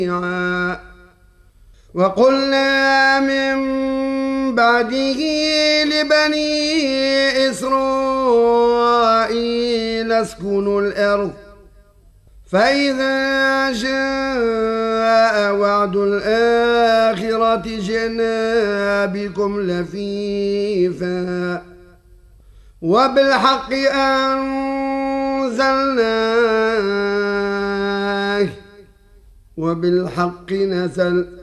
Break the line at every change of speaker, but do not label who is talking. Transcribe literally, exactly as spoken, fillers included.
وقلنا من بعده لبني إسرائيل اسكنوا الأرض فإذا جاء وعد الآخرة جئنا بكم لفيفا وبالحق أنزلناه وبالحق نزل